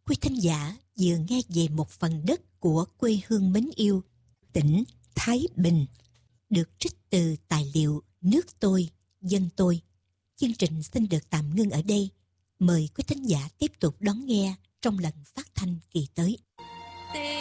Quý thính giả vừa nghe về một phần đất của quê hương mến yêu, tỉnh Thái Bình, được trích từ tài liệu Nước tôi, dân tôi. Chương trình xin được tạm ngưng ở đây. Mời quý thính giả tiếp tục đón nghe trong lần phát thanh kỳ tới.